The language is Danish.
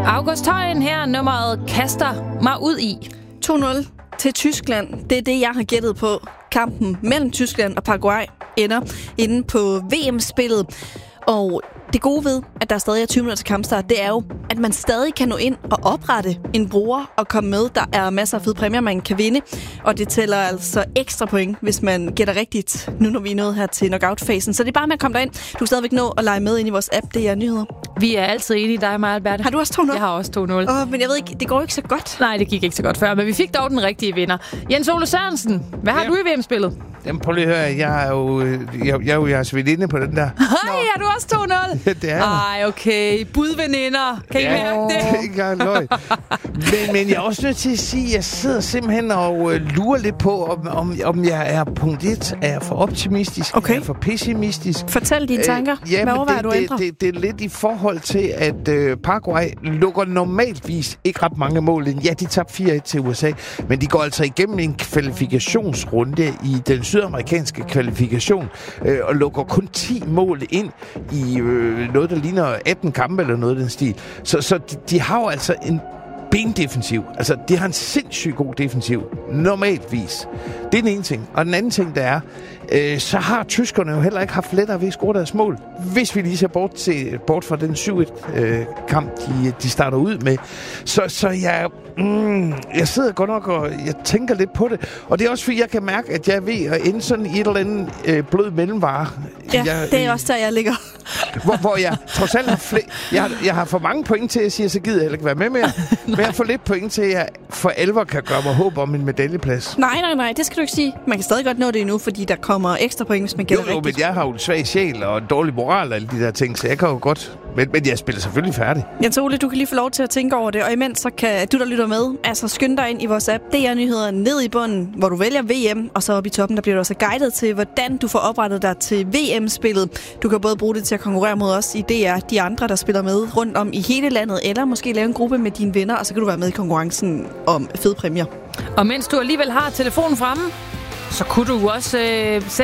August Højen her, nummeret kaster mig ud i. 2-0 til Tyskland. Det er det, jeg har gættet på. Kampen mellem Tyskland og Paraguay ender inde på VM-spillet. Og det gode ved, at der stadig er 20 minutter til kampstart, det er jo, at man stadig kan nå ind og oprette en bruger og komme med. Der er masser af fede præmier, man kan vinde. Og det tæller altså ekstra point, hvis man gætter rigtigt, nu når vi er nået her til knockout-fasen. Så det er bare med at komme derind. Du kan stadigvæk nå at lege med ind i vores app. Det er nyheder. Vi er altid enige, dig og mig, Alberte. Har du også 2-0? Jeg har også 2-0. Men jeg ved ikke, det går ikke så godt. Nej, det gik ikke så godt før, men vi fik dog den rigtige vinder. Jens Ole Sørensen, hvad har du i VM-spillet? Jamen, prøv lige at høre. Jeg er jo jeres veninde på den der. Hej, er du også 2-0? Ja, det er jeg. Ej, okay. Budveninder. Kan I mærke det? Det er ikke engang løgn. Men jeg er også nødt til at sige, at jeg sidder simpelthen og lurer lidt på, om jeg er punkt 1. Er jeg for optimistisk? Okay. Er jeg for pessimistisk? Fortæl dine tanker. Hvad overvejer du at ændre? Det er lidt i forhold til, at Paraguay lukker normaltvis ikke ret mange mål ind. Ja, de tabte 4-1 til USA, men de går altså igennem en kvalifikationsrunde i den sydamerikanske kvalifikation og lukker kun 10 mål ind i noget, der ligner 18 kampe eller noget af den stil. Så de har jo altså en bendefensiv. Altså, de har en sindssygt god defensiv. Normaltvis. Det er den ene ting. Og den anden ting, der er, så har tyskerne jo heller ikke haft lettere ved at score deres mål. Hvis vi lige ser bort fra den 7-1-kamp, de starter ud med. Så jeg sidder godt nok og jeg tænker lidt på det. Og det er også fordi, jeg kan mærke, at jeg er ved at ende sådan i et eller andet blød mellemvare. Ja, det er også der, jeg ligger. Hvor jeg trods alt har jeg har for mange point til, at jeg siger, så gider jeg heller ikke være med mere. Men jeg har for lidt point til, at jeg for alvor kan gøre mig håb om en medaljeplads. Nej, det skal du ikke sige. Man kan stadig godt nå det endnu, fordi der kommer ekstra point, hvis man gætter rigtigt. Men jeg har jo en svag sjæl og en dårlig moral og alle de der ting, så jeg kan jo godt. Men jeg spiller selvfølgelig færdig. Jens Ole, du kan lige få lov til at tænke over det, og imens så kan du, der lytter med, altså skynde dig ind i vores app. Det er nyheder ned i bunden, hvor du vælger VM, og så oppe i toppen, der bliver du også guidet til, hvordan du får oprettet dig til VM-spillet. Du kan både bruge det til at konkurrere mod os i DR, de andre, der spiller med rundt om i hele landet, eller måske lave en gruppe med dine venner, og så kan du være med i konkurrencen om fede præmier. Og mens du alligevel har telefonen fremme, så kunne du også